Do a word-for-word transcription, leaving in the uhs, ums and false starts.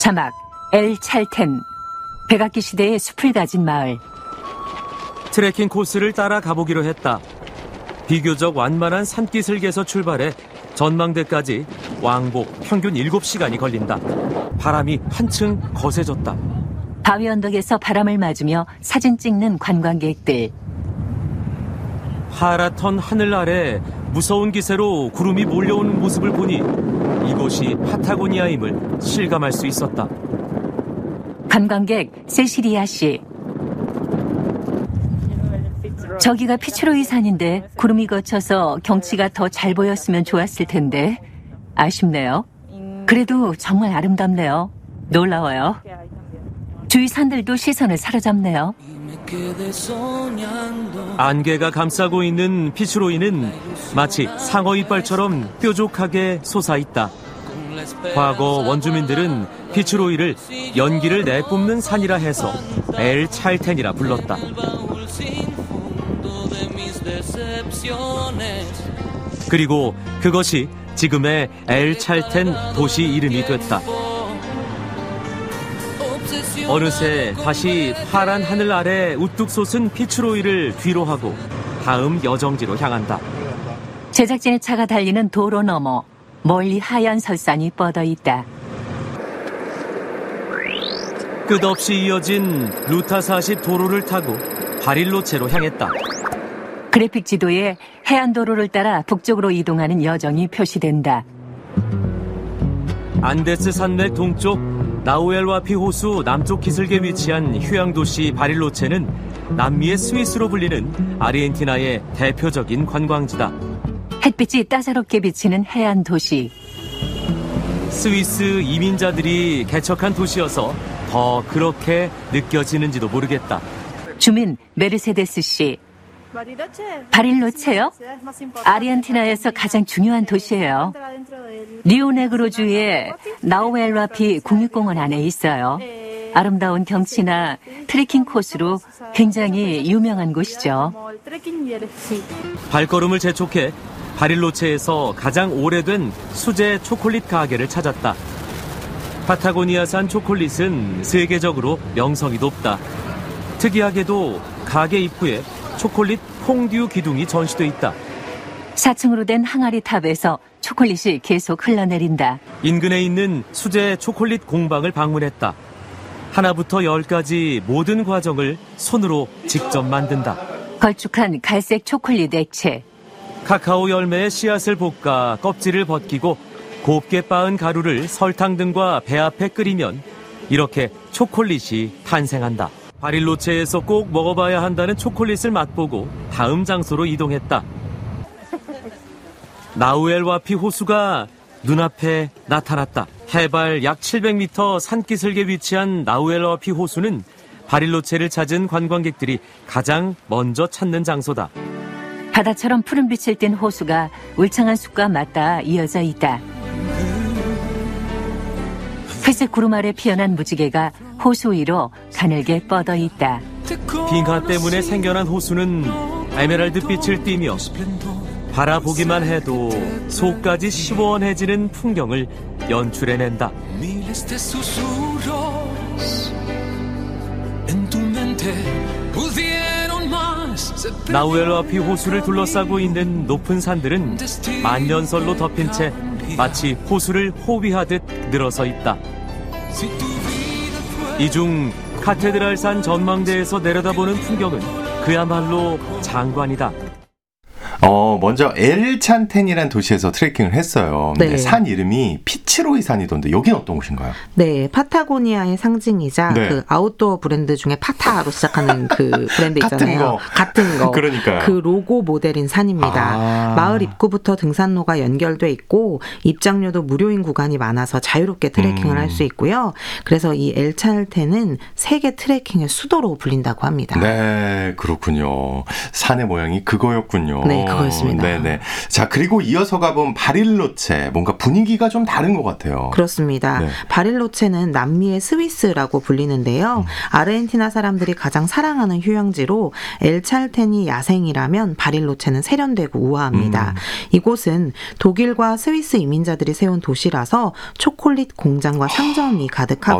자막 엘 찰텐, 백악기 시대의 숲을 가진 마을. 트레킹 코스를 따라 가보기로 했다. 비교적 완만한 산기슭에서 출발해 전망대까지 왕복 평균 일곱 시간이 걸린다. 바람이 한층 거세졌다. 바위 언덕에서 바람을 맞으며 사진 찍는 관광객들. 파랗던 하늘 아래 무서운 기세로 구름이 몰려오는 모습을 보니 이곳이 파타고니아임을 실감할 수 있었다. 관광객 세시리아 씨. 저기가 피츠로이 산인데 구름이 거쳐서 경치가 더 잘 보였으면 좋았을 텐데 아쉽네요. 그래도 정말 아름답네요. 놀라워요. 주위 산들도 시선을 사로잡네요. 안개가 감싸고 있는 피츠로이는 마치 상어 이빨처럼 뾰족하게 솟아있다. 과거 원주민들은 피츠로이를 연기를 내뿜는 산이라 해서 엘 찰텐이라 불렀다. 그리고 그것이 지금의 엘 찰텐 도시 이름이 됐다. 어느새 다시 파란 하늘 아래 우뚝 솟은 피츠로이를 뒤로 하고 다음 여정지로 향한다. 제작진의 차가 달리는 도로 너머 멀리 하얀 설산이 뻗어 있다. 끝없이 이어진 루타 사십 도로를 타고 바릴로체로 향했다. 그래픽 지도에 해안도로를 따라 북쪽으로 이동하는 여정이 표시된다. 안데스 산맥 동쪽 나우엘와피 호수 남쪽 기슭에 위치한 휴양도시 바릴로체는 남미의 스위스로 불리는 아르헨티나의 대표적인 관광지다. 햇빛이 따사롭게 비치는 해안 도시. 스위스 이민자들이 개척한 도시여서 더 그렇게 느껴지는지도 모르겠다. 주민 메르세데스 씨. 바릴로체요? 아르헨티나에서 가장 중요한 도시예요. 리오네그로주의 나우엘와피 국립공원 안에 있어요. 아름다운 경치나 트레킹 코스로 굉장히 유명한 곳이죠. 발걸음을 재촉해 바릴로체에서 가장 오래된 수제 초콜릿 가게를 찾았다. 파타고니아산 초콜릿은 세계적으로 명성이 높다. 특이하게도 가게 입구에 초콜릿 퐁듀 기둥이 전시돼 있다. 사 층으로 된 항아리 탑에서 초콜릿이 계속 흘러내린다. 인근에 있는 수제 초콜릿 공방을 방문했다. 하나부터 열까지 모든 과정을 손으로 직접 만든다. 걸쭉한 갈색 초콜릿 액체. 카카오 열매의 씨앗을 볶아 껍질을 벗기고 곱게 빻은 가루를 설탕 등과 배합해 끓이면 이렇게 초콜릿이 탄생한다. 바릴로체에서 꼭 먹어봐야 한다는 초콜릿을 맛보고 다음 장소로 이동했다. 나우엘와피 호수가 눈앞에 나타났다. 해발 약 칠백 미터 산기슭에 위치한 나우엘와피 호수는 바릴로체를 찾은 관광객들이 가장 먼저 찾는 장소다. 바다처럼 푸른 빛을 띤 호수가 울창한 숲과 맞닿아 이어져 있다. 회색 구름 아래 피어난 무지개가 호수 위로 가늘게 뻗어 있다. 빙하 때문에 생겨난 호수는 에메랄드 빛을 띠며 바라보기만 해도 속까지 시원해지는 풍경을 연출해낸다. 나우엘와피 호수를 둘러싸고 있는 높은 산들은 만년설로 덮인 채 마치 호수를 호위하듯 늘어서 있다. 이 중 카테드랄산 전망대에서 내려다보는 풍경은 그야말로 장관이다. 어, 먼저 엘 찰텐이라는 도시에서 트레킹을 했어요. 근데 네. 산 이름이 피츠로이 산이던데 여기는 어떤 곳인가요? 네, 파타고니아의 상징이자 네. 그 아웃도어 브랜드 중에 파타로 시작하는 그 브랜드 있잖아요. 같은 거. 같은 거. 그러니까요. 그 로고 모델인 산입니다. 아. 마을 입구부터 등산로가 연결돼 있고 입장료도 무료인 구간이 많아서 자유롭게 트레킹을 음. 할 수 있고요. 그래서 이 엘 찰텐은 세계 트레킹의 수도로 불린다고 합니다. 네, 그렇군요. 산의 모양이 그거였군요. 네, 그거였습니다. 네네. 자, 그리고 이어서 가본 바릴로체. 뭔가 분위기가 좀 다른 것 같아요. 그렇습니다. 네. 바릴로체는 남미의 스위스라고 불리는데요. 음. 아르헨티나 사람들이 가장 사랑하는 휴양지로 엘찰텐이 야생이라면 바릴로체는 세련되고 우아합니다. 음. 이곳은 독일과 스위스 이민자들이 세운 도시라서 초콜릿 공장과 상점이 가득하고